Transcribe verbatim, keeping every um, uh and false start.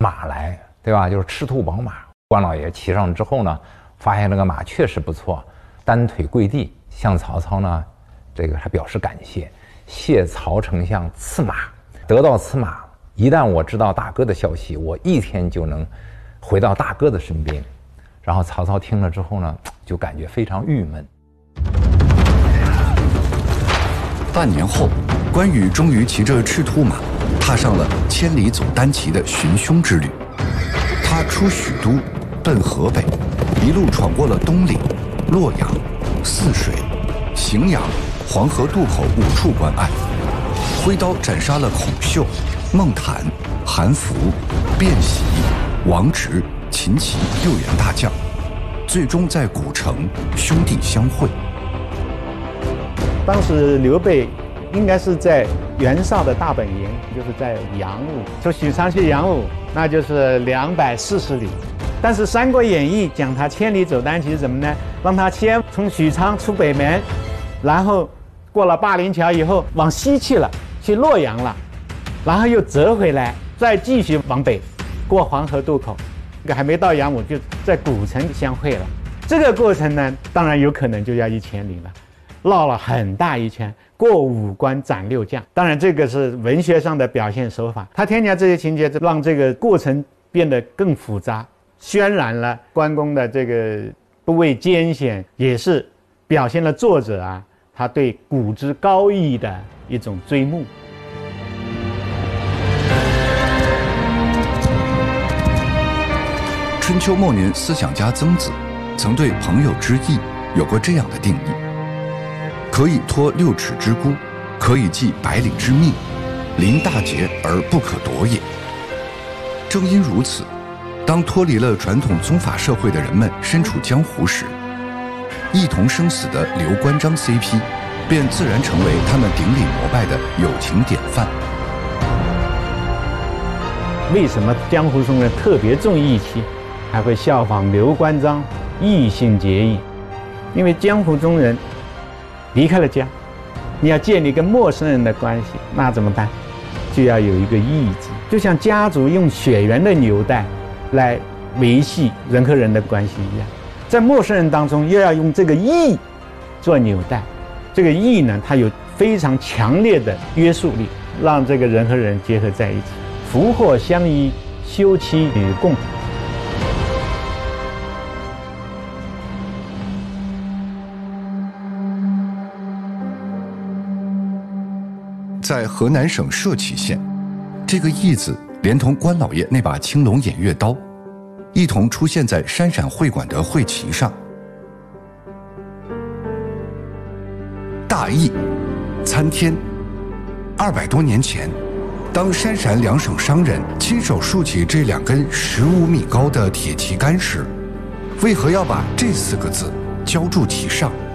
马来，对吧？就是赤兔宝马。关老爷骑上之后呢，发现这个马确实不错，单腿跪地向曹操呢，这个还表示感谢，谢曹丞相赐马。得到此马，一旦我知道大哥的消息，我一天就能回到大哥的身边。然后曹操听了之后呢，就感觉非常郁闷。 半年后，关羽终于骑着赤兔马，踏上了千里走单骑的寻凶之旅。他出许都，奔河北，一路闯过了东岭、洛阳、泗水、荥阳、黄河渡口五处关隘，挥刀斩杀了孔秀、孟坦、韩福、卞喜、王直、秦琪六员大将，最终在古城兄弟相会。 当时刘备应该是在袁绍的大本营，就是在杨武，从许昌去杨武，那就是两百四十里。但是《三国演义》讲他千里走单骑是什么呢？让他先从许昌出北门，然后过了灞陵桥以后往西去了，去洛阳了，然后又折回来，再继续往北，过黄河渡口，这个还没到杨武就在古城相会了。这个过程呢，当然有可能就要一千里了。绕了很大一圈，过五关斩六将。当然，这个是文学上的表现手法。他添加这些情节，让这个过程变得更复杂，渲染了关公的这个不畏艰险，也是表现了作者啊他对古之高义的一种追慕。 春秋末年思想家曾子曾对朋友之义有过这样的定义：可以托六尺之孤，可以济百里之密，临大节而不可夺也。正因如此，当脱离了传统宗法社会的人们身处江湖时，一同生死的刘关张 C P 便自然成为他们顶礼膜拜的友情典范。 为什么江湖中人特别重义气，还会效仿刘关张义性结义？因为江湖中人离开了家，你要建立跟陌生人的关系，那怎么办？就要有一个义字，就像家族用血缘的纽带来维系人和人的关系一样，在陌生人当中又要用这个义做纽带。这个义呢，它有非常强烈的约束力，让这个人和人结合在一起，福祸相依，休戚与共。 在河南省社旗县，这个义字连同关老爷那把青龙偃月刀，一同出现在山陕会馆的会旗上。大义，参天。二百多年前，当山陕两省商人亲手竖起这两根十五米高的铁旗杆时，为何要把这四个字浇筑其上？